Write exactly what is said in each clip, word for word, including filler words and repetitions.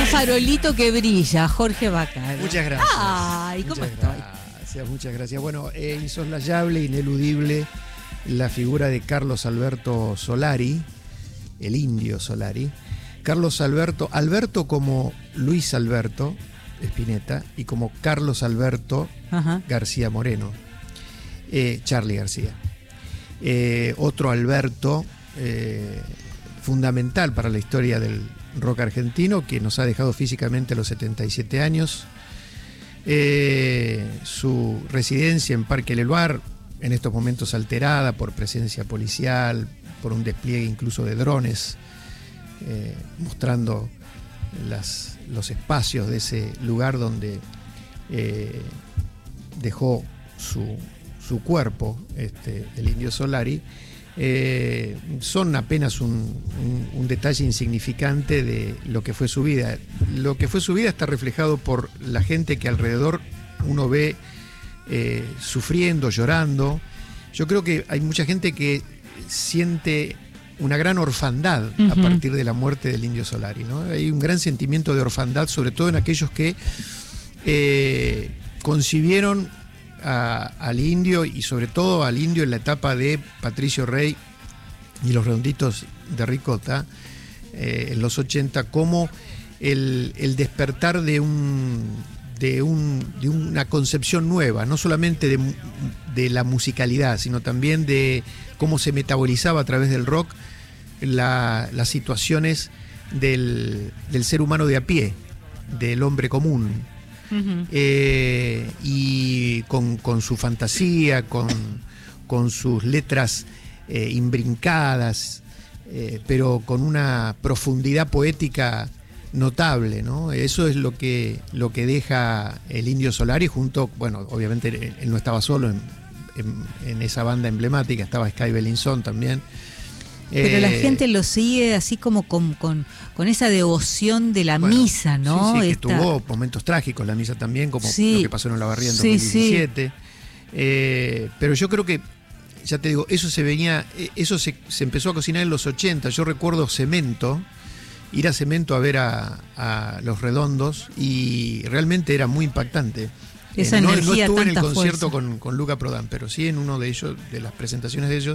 farolito que brilla, Jorge Bacaro. Muchas gracias. Ay, ¿cómo muchas estoy? Gracias, muchas gracias. Bueno, eh, insoslayable, ineludible, la figura de Carlos Alberto Solari, el indio Solari. Carlos Alberto, Alberto como Luis Alberto Spinetta y como Carlos Alberto Ajá. García Moreno, eh, Charly García. Eh, otro Alberto eh, fundamental para la historia del rock argentino, que nos ha dejado físicamente a los setenta y siete años. Eh, su residencia en Parque Leluar, en estos momentos alterada por presencia policial, por un despliegue incluso de drones, eh, mostrando las, los espacios de ese lugar donde eh, dejó su, su cuerpo, este, el indio Solari. Eh, son apenas un, un, un detalle insignificante de lo que fue su vida. Lo que fue su vida está reflejado por la gente que alrededor uno ve eh, sufriendo, llorando. Yo creo que hay mucha gente que siente una gran orfandad uh-huh. a partir de la muerte del indio Solari, ¿no? Hay un gran sentimiento de orfandad, sobre todo en aquellos que eh, concibieron A, al indio, y sobre todo al indio en la etapa de Patricio Rey y los Redonditos de Ricota eh, en los ochenta, como el, el despertar de un, de un de una concepción nueva, no solamente de, de la musicalidad, sino también de cómo se metabolizaba a través del rock la, las situaciones del, del ser humano de a pie, del hombre común. Uh-huh. Eh, y con, con su fantasía, con, con sus letras eh, imbrincadas, eh, pero con una profundidad poética notable, ¿no? Eso es lo que, lo que deja el indio Solari, junto, bueno, obviamente él no estaba solo en, en, en esa banda emblemática, estaba Sky Belinson también. Pero eh, la gente lo sigue así como con, con, con esa devoción de la bueno, misa, ¿no? Sí, sí, que Esta... tuvo momentos trágicos la misa también, como sí. lo que pasó en Olavarría en sí, dos mil diecisiete. Sí. Eh, pero yo creo que, ya te digo, eso se venía, eso se, se empezó a cocinar en los ochenta. Yo recuerdo Cemento, ir a Cemento a ver a, a Los Redondos, y realmente era muy impactante. Esa eh, no, energía, no estuve en el tanta concierto fuerza. con, con Luca Prodan, pero sí en uno de ellos, de las presentaciones de ellos.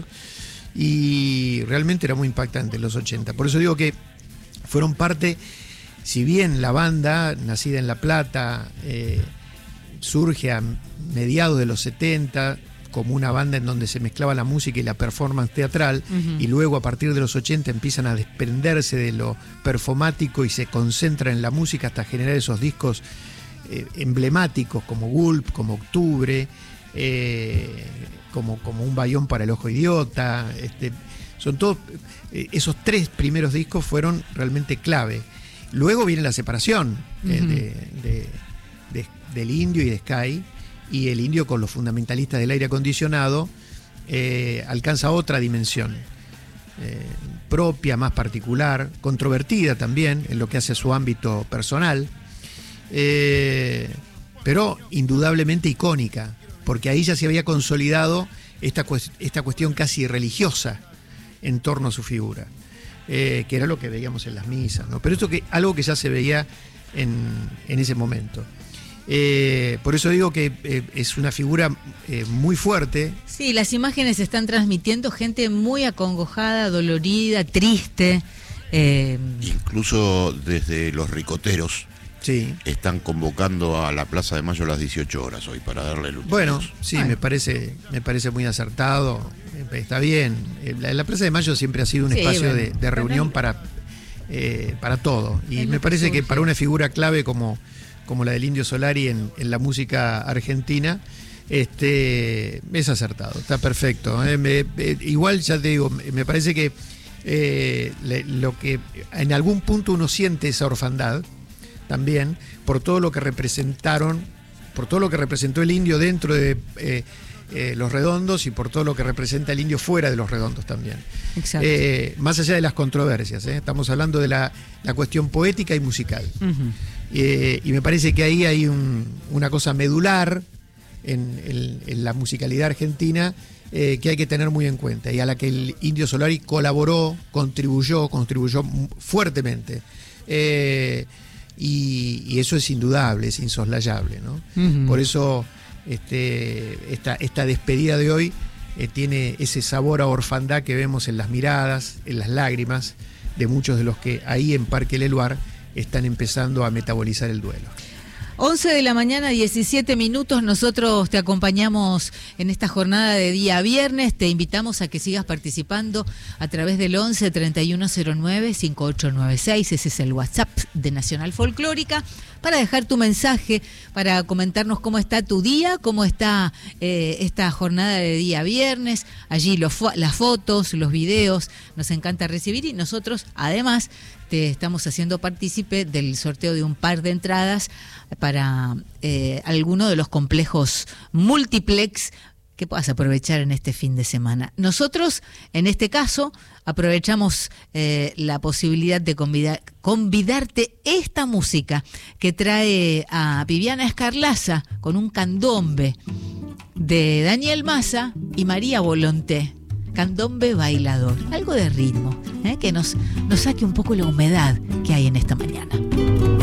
Y realmente era muy impactante en los ochenta. Por eso digo que fueron parte, si bien la banda, nacida en La Plata, eh, surge a mediados de los setenta como una banda en donde se mezclaba la música y la performance teatral, uh-huh. y luego a partir de los ochenta empiezan a desprenderse de lo performático y se concentran en la música hasta generar esos discos eh, emblemáticos como Gulp, como Octubre, eh, Como, como Un Bayón para el Ojo Idiota. Este, son todos, eh, esos tres primeros discos fueron realmente clave. Luego viene la separación uh-huh. eh, de, de, de, del indio y de Sky, y el indio con los fundamentalistas del aire acondicionado eh, alcanza otra dimensión eh, propia, más particular, controvertida también en lo que hace a su ámbito personal, eh, pero indudablemente icónica, porque ahí ya se había consolidado esta, esta cuestión casi religiosa en torno a su figura, eh, que era lo que veíamos en las misas, ¿no? Pero esto que algo que ya se veía en, en ese momento. Eh, por eso digo que eh, es una figura eh, muy fuerte. Sí, las imágenes están transmitiendo gente muy acongojada, dolorida, triste. Eh... Incluso desde los ricoteros. Sí. Están convocando a la Plaza de Mayo a las dieciocho horas hoy para darle el último. Bueno, sí, me parece, me parece muy acertado. Está bien. La, la Plaza de Mayo siempre ha sido un sí, espacio bueno, de, de reunión para, eh, para todo. Y me parece que para una figura clave como, como la del indio Solari en, en la música argentina, este, es acertado, está perfecto. Eh, me, eh, igual, ya te digo, me parece que eh, le, lo que en algún punto uno siente esa orfandad también, por todo lo que representaron, por todo lo que representó el indio dentro de eh, eh, Los Redondos, y por todo lo que representa el indio fuera de Los Redondos también. Exacto. Eh, más allá de las controversias, ¿eh? Estamos hablando de la, la cuestión poética y musical. Uh-huh. eh, y me parece que ahí hay un, una cosa medular en, en, en la musicalidad argentina eh, que hay que tener muy en cuenta, y a la que el indio Solari colaboró, contribuyó, contribuyó fuertemente. Eh, y, y eso es indudable, es insoslayable, ¿no? Uh-huh. Por eso este, esta, esta despedida de hoy eh, tiene ese sabor a orfandad que vemos en las miradas, en las lágrimas de muchos de los que ahí en Parque Leluar están empezando a metabolizar el duelo. once de la mañana, diecisiete minutos, nosotros te acompañamos en esta jornada de día viernes, te invitamos a que sigas participando a través del once, treinta y uno cero nueve, cincuenta y ocho noventa y seis, ese es el WhatsApp de Nacional Folclórica, para dejar tu mensaje, para comentarnos cómo está tu día, cómo está eh, esta jornada de día viernes, allí los fo- las fotos, los videos, nos encanta recibir y nosotros además te estamos haciendo partícipe del sorteo de un par de entradas para eh, alguno de los complejos multiplex que puedas aprovechar en este fin de semana. Nosotros, en este caso, aprovechamos eh, la posibilidad de convidar, convidarte esta música que trae a Viviana Escarlaza con un candombe de Daniel Massa y María Volonté. Candombe bailador, algo de ritmo, ¿eh? que nos, nos saque un poco la humedad que hay en esta mañana.